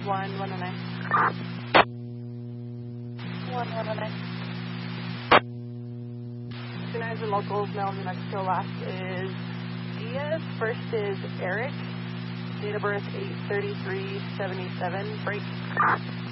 1109. 1109. Recognize the locals, Male, New Mexico. Last is Diaz. First is Eric. Date of birth 8/33/77. Break.